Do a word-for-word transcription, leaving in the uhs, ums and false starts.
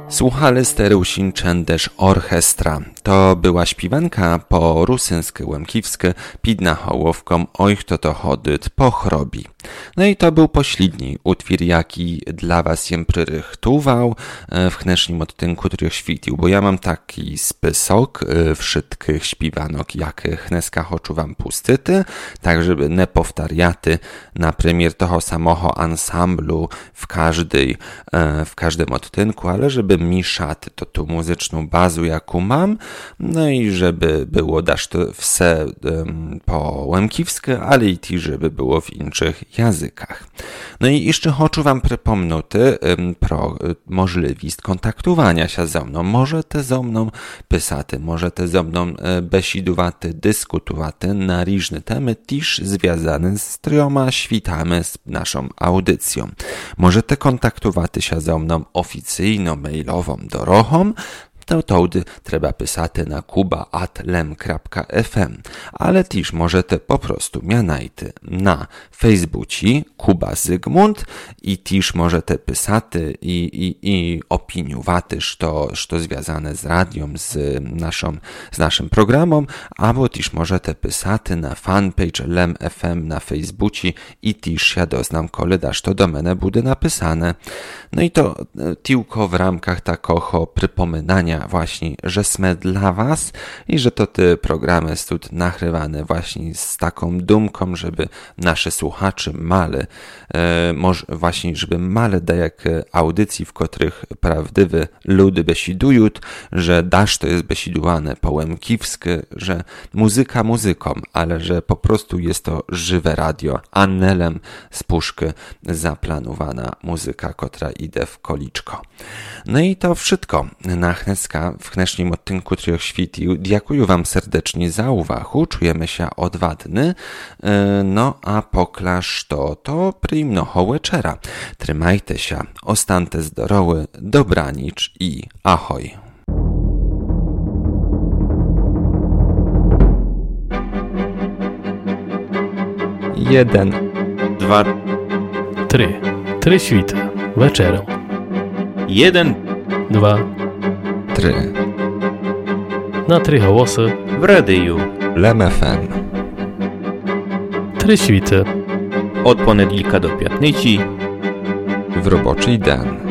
Słuchali Sterusińczan też orchestra. To była śpiewanka po rusyńsku łemkiwskie pidna hołowką oj kto to chodyt po chrobi. No i to był pośledni utwór, jaki dla was jem przyrychtował w dnesznym odtynku których świtił, bo ja mam taki spysok wszystkich śpiewanok, jakich dneska chcę wam pustyty, tak żeby nie powtariaty na premier toho samoho ansamblu w każdej, w każdym odtynku, ale żeby miszat to tu muzyczną bazu, jaką mam, no i żeby było dasz to wse um, po łemkiwskie, ale i ti, żeby było w innych językach. No i jeszcze chcę wam przypomnieć um, pro możliwość kontaktowania się ze mną. Możecie ze mną pisać, możecie ze mną besidować, dyskutować na różne temy, też związane z trioma świtami z naszą audycją. Możecie kontaktować się ze mną oficyjną mailową drogą, to wtedy trzeba pisać na kuba at lem kropka f m, ale też możecie po prostu mianajty na Facebooku Kuba Zygmunt i też możecie pisać i, i, i opiniować to, to związane z radią, z, naszą, z naszym programem, albo też możecie pisać na fanpage Lem F M na Facebooku i też ja doznam, kole dasz to do mnie bude napisane. No i to tylko w ramkach takiego przypominania właśnie, że sme dla was i że to te programy są nagrywane właśnie z taką dumką, żeby nasze słuchacze male, e, może właśnie, żeby male dajak audycji, w których prawdziwe ludy besidują, że dasz to jest besidowane po łemkiwskie, że muzyka muzyką, ale że po prostu jest to żywe radio, annelem z puszki zaplanowana muzyka, która idzie w koliczko. No i to wszystko na Chneska w dnesznym odtynku trzech świtił. Dziękuję wam serdecznie za uwagę. Czujemy się odwadny. No a poklasz to to prymno hołeczera. Trzymajcie się, ostante zdrowy, dobranicz i ahoj. Jeden, dwa, trzy. Trzy świty. Wieczerą. Jeden, Dwa. Trzy. Na trzy głosy. w radiu. Lem F M. Trzy świty. Od poniedziałka do piątnicy. W roboczy dzień.